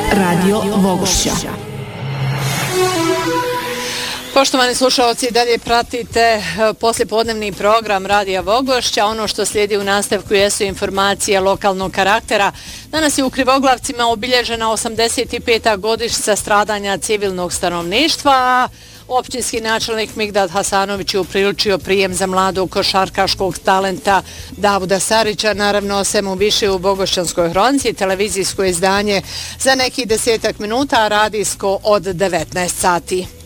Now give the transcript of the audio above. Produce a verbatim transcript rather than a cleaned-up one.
Radio Vogošća. Poštovani slušalci, dalje pratite poslijepodnevni program Radija Vogošća. Ono što slijedi u nastavku jesu informacije lokalnog karaktera. Danas je u Krivoglavcima obilježena osamdeset peta godišnjica stradanja civilnog stanovništva, a općinski načelnik Migdad Hasanović je upriličio prijem za mladog košarkaškog talenta Davuda Sarića. Naravno, svemu više u Vogošćanskoj hronici, televizijsko izdanje za nekih desetak minuta, a radijsko od devetnaest sati.